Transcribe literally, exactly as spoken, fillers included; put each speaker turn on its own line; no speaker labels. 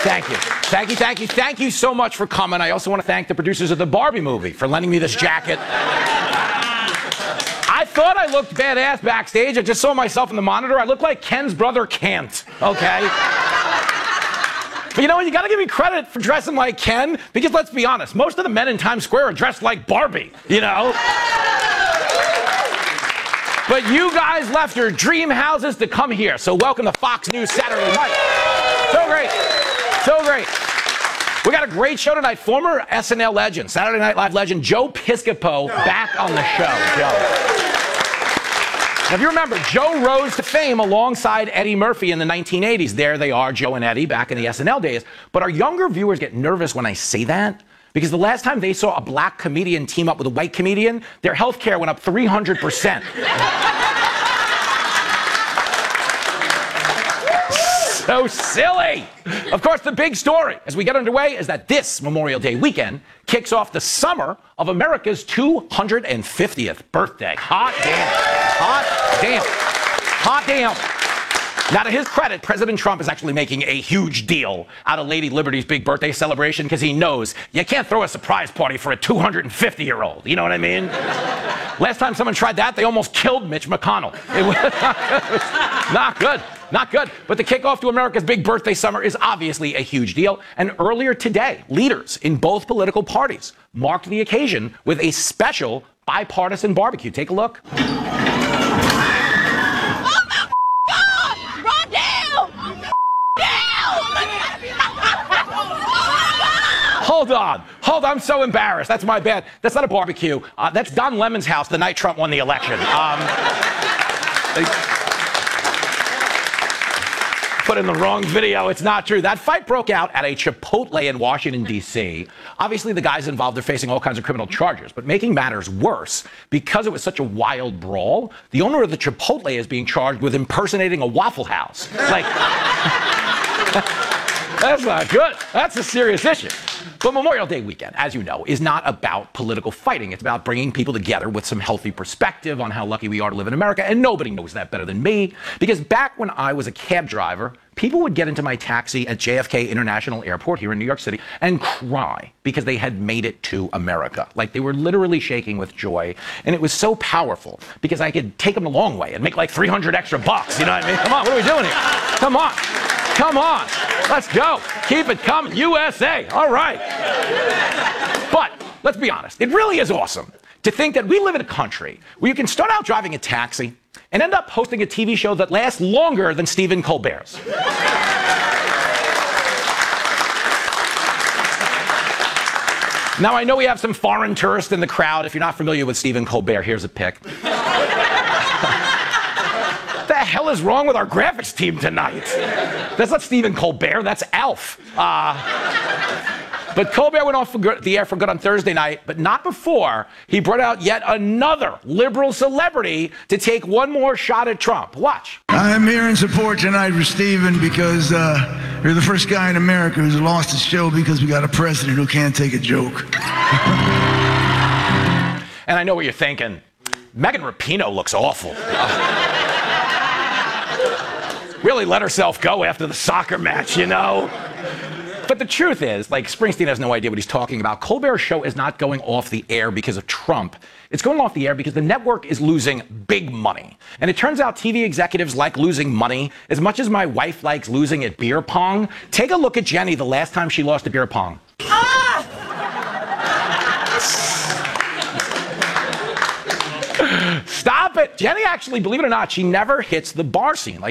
Thank you. Thank you, thank you, thank you so much for coming. I also want to thank the producers of the Barbie movie for lending me this jacket. I thought I looked badass backstage. I just saw myself in the monitor. I look like Ken's brother Kent, okay? But you know what? You got to give me credit for dressing like Ken, because let's be honest, most of the men in Times Square are dressed like Barbie, you know? But you guys left your dream houses to come here, so welcome to Fox News Saturday Night. So great. So great. We got a great show tonight. Former S N L legend, Saturday Night Live legend, Joe Piscopo back on the show. Joe. Now, if you remember, Joe rose to fame alongside Eddie Murphy in the nineteen eighties. There they are, Joe and Eddie, back in the S N L days. But our younger viewers get nervous when I say that, because the last time they saw a black comedian team up with a white comedian, their health care went up three hundred percent. So silly. Of course, the big story as we get underway is that this Memorial Day weekend kicks off the summer of America's two hundred fiftieth birthday. Hot damn. Hot damn. Hot damn. Now, to his credit, President Trump is actually making a huge deal out of Lady Liberty's big birthday celebration, because he knows you can't throw a surprise party for a two hundred fifty-year-old. You know what I mean? Last time someone tried that, they almost killed Mitch McConnell. It was not good. Not good. But the kickoff to America's big birthday summer is obviously a huge deal. And earlier today, leaders in both political parties marked the occasion with a special bipartisan barbecue. Take a look. Hold on. Hold on. I'm so embarrassed. That's my bad. That's not a barbecue. Uh, that's Don Lemon's house the night Trump won the election. Um, they put in the wrong video. It's not true. That fight broke out at a Chipotle in Washington, D C Obviously, the guys involved are facing all kinds of criminal charges. But making matters worse, because it was such a wild brawl, the owner of the Chipotle is being charged with impersonating a Waffle House. Like... That's not good. That's a serious issue. But Memorial Day weekend, as you know, is not about political fighting. It's about bringing people together with some healthy perspective on how lucky we are to live in America. And nobody knows that better than me. Because back when I was a cab driver, people would get into my taxi at J F K International Airport here in New York City and cry because they had made it to America. Like, they were literally shaking with joy. And it was so powerful because I could take them a long way and make like three hundred extra bucks. You know what I mean? Come on, what are we doing here? Come on. Come on. Let's go. Keep it coming. U S A. All right. But let's be honest. It really is awesome to think that we live in a country where you can start out driving a taxi and end up hosting a T V show that lasts longer than Stephen Colbert's. Now, I know we have some foreign tourists in the crowd. If you're not familiar with Stephen Colbert, here's a pic. What the hell is wrong with our graphics team tonight? That's not Stephen Colbert, that's Alf. Uh, but Colbert went off for good, the air for good on Thursday night, but not before he brought out yet another liberal celebrity to take one more shot at Trump. Watch.
I'm here in support tonight for Stephen because uh, you're the first guy in America who's lost his show because we got a president who can't take a joke.
And I know what you're thinking. Megan Rapinoe looks awful. Uh, really let herself go after the soccer match, you know? But the truth is, like, Springsteen has no idea what he's talking about. Colbert's show is not going off the air because of Trump. It's going off the air because the network is losing big money. And it turns out T V executives like losing money as much as my wife likes losing at beer pong. Take a look at Jenny the last time she lost at beer pong. Ah! Stop it. Jenny actually, believe it or not, she never hits the bar scene. Like,